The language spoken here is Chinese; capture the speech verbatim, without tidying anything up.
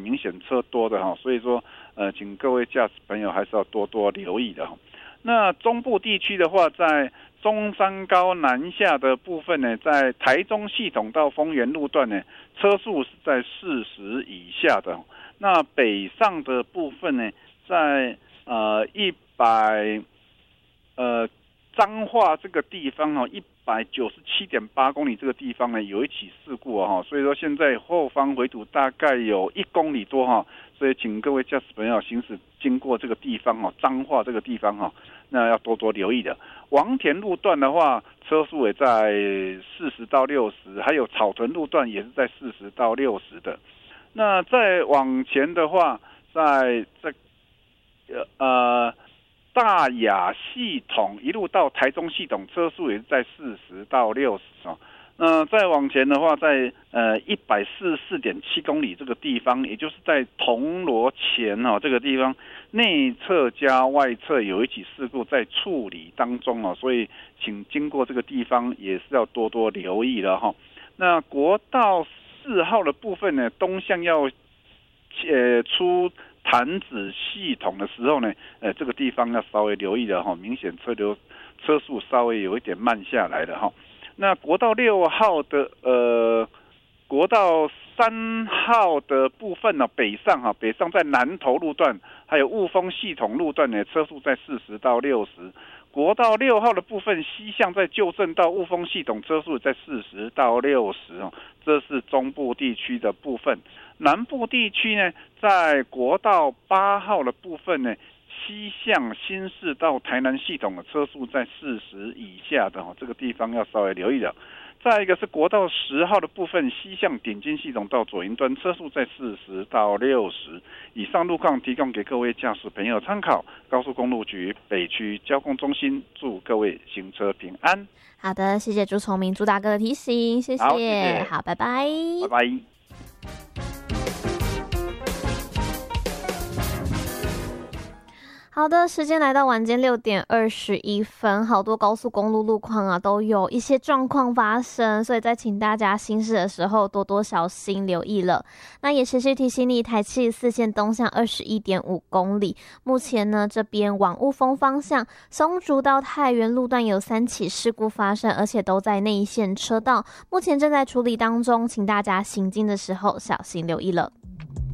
明显车多的哈，所以说呃，请各位驾驶朋友还是要多多留意的哈。那中部地区的话，在中山高南下的部分呢，在台中系统到丰原路段呢，车速是在四十以下的。那北上的部分呢，在呃一百呃彰化这个地方哦，一百九十七点八公里这个地方呢，有一起事故哦，所以说现在后方回堵大概有一公里多哈，所以请各位驾驶朋友行驶经过这个地方哦，彰化这个地方哈，那要多多留意的。王田路段的话，车速也在四十到六十，还有草屯路段也是在四十到六十的。那再往前的话，在这呃大雅系统一路到台中系统，车速也是在四十到六十哦。那再往前的话，在呃一百四十四点七公里这个地方，也就是在铜锣前哦这个地方，内侧加外侧有一起事故在处理当中哦，所以请经过这个地方也是要多多留意了哈。那国道四号的部分呢，东向要呃出潭子系统的时候呢，呃这个地方要稍微留意了哈，明显车流车速稍微有一点慢下来了哈。那国道六号的呃，国道三号的部分呢，北上哈，北上在南投路段，还有雾峰系统路段呢，车速在四十到六十。国道六号的部分西向在旧正到雾峰系统，车速在四十到六十哦，这是中部地区的部分。南部地区呢，在国道八号的部分呢，西向新市到台南系统的车速在四十以下的，这个地方要稍微留意的。再一个是国道十号的部分，西向顶金系统到左营端，车速在四十到六十。以上路况提供给各位驾驶朋友参考。高速公路局北区交通中心祝各位行车平安。 好的，谢谢朱崇明朱大哥的提醒，谢谢。 好，谢谢， 好，拜拜， 拜拜。 好的，时间来到晚间六点二十一分，好多高速公路路况啊都有一些状况发生，所以在请大家行驶的时候多多小心留意了。那也持续提醒你，台七十四线东向二十一点五公里，目前呢这边往雾峰方向松竹到太原路段有三起事故发生，而且都在内线车道，目前正在处理当中，请大家行经的时候小心留意了。